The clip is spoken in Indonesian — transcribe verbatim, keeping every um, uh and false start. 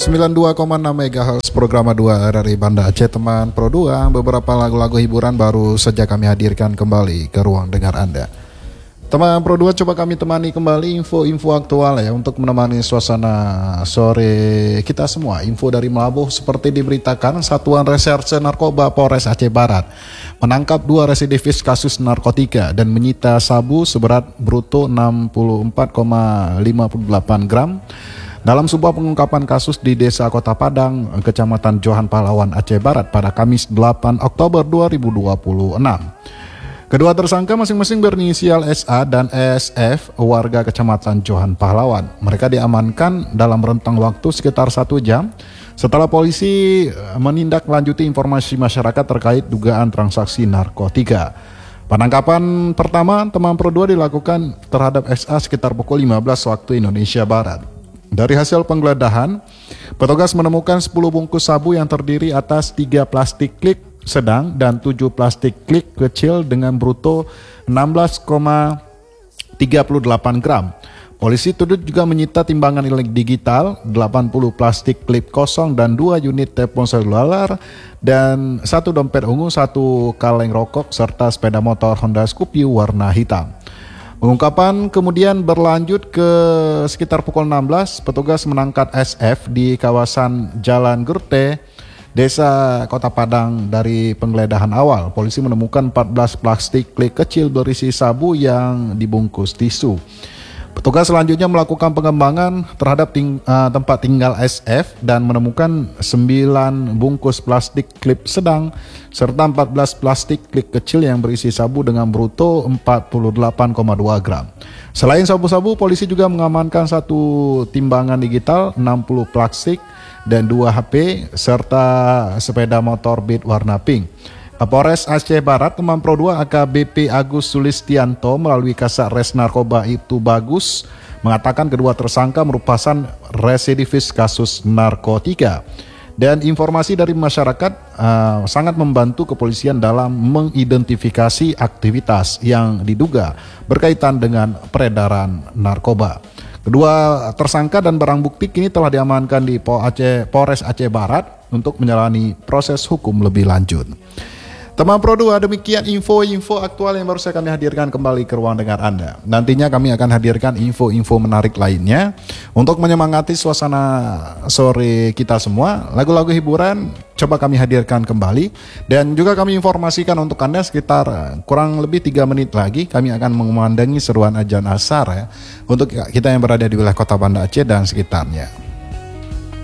sembilan puluh dua koma enam megahertz program dua R R I Banda Aceh teman Pro dua. Beberapa lagu-lagu hiburan baru saja kami hadirkan kembali ke ruang dengar Anda. Teman Pro dua, coba kami temani kembali info-info aktual ya untuk menemani suasana sore kita semua. Info dari Melabuh seperti diberitakan Satuan Reserse Narkoba Polres Aceh Barat menangkap dua residivis kasus narkotika dan menyita sabu seberat bruto enam puluh empat koma lima delapan gram dalam sebuah pengungkapan kasus di Desa Kota Padang, Kecamatan Johan Pahlawan, Aceh Barat pada Kamis delapan Oktober dua ribu dua puluh enam. Kedua tersangka masing-masing berinisial S A dan S F, warga Kecamatan Johan Pahlawan. Mereka diamankan dalam rentang waktu sekitar satu jam setelah polisi menindaklanjuti informasi masyarakat terkait dugaan transaksi narkotika. Penangkapan pertama teman Pro dua dilakukan terhadap S A sekitar pukul lima belas waktu Indonesia Barat. Dari hasil penggeledahan, petugas menemukan sepuluh bungkus sabu yang terdiri atas tiga plastik klik sedang dan tujuh plastik klik kecil dengan bruto enam belas koma tiga delapan gram. Polisi turut juga menyita timbangan ilegal digital, delapan puluh plastik klip kosong dan dua unit telepon seluler dan satu dompet ungu, satu kaleng rokok serta sepeda motor Honda Scorpio warna hitam. Pengungkapan kemudian berlanjut ke sekitar pukul enam belas, petugas menangkap S F di kawasan Jalan Gerte, Desa Kota Padang. Dari penggeledahan awal, polisi menemukan empat belas plastik klik kecil berisi sabu yang dibungkus tisu. Petugas selanjutnya melakukan pengembangan terhadap ting uh, tempat tinggal S F dan menemukan sembilan bungkus plastik klip sedang serta empat belas plastik klik kecil yang berisi sabu dengan bruto empat puluh delapan koma dua gram. Selain sabu-sabu, polisi juga mengamankan satu timbangan digital, enam puluh plastik dan dua H P serta sepeda motor Beat warna pink. Kapolres Aceh Barat teman Pro dua A K B P Agus Sulistianto melalui Kasat Res Narkoba Itu Bagus mengatakan kedua tersangka merupakan residivis kasus narkotika. Dan informasi dari masyarakat uh, sangat membantu kepolisian dalam mengidentifikasi aktivitas yang diduga berkaitan dengan peredaran narkoba. Kedua tersangka dan barang bukti kini telah diamankan di Polres Aceh Barat untuk menjalani proses hukum lebih lanjut. Teman Pro dua, demikian info-info aktual yang baru saya kami hadirkan kembali ke ruang dengar Anda. Nantinya kami akan hadirkan info-info menarik lainnya untuk menyemangati suasana sore kita semua. Lagu-lagu hiburan coba kami hadirkan kembali dan juga kami informasikan untuk Anda sekitar kurang lebih tiga menit lagi kami akan mengumandangi seruan azan asar ya untuk kita yang berada di wilayah Kota Banda Aceh dan sekitarnya.